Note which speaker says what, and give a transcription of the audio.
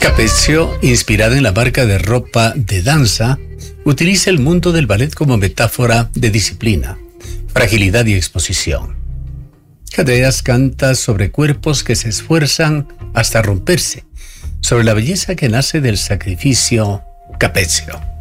Speaker 1: Capezio, inspirada en la marca de ropa de danza, utiliza el mundo del ballet como metáfora de disciplina, fragilidad y exposición. Cadeas canta sobre cuerpos que se esfuerzan hasta romperse, sobre la belleza que nace del sacrificio Capezio.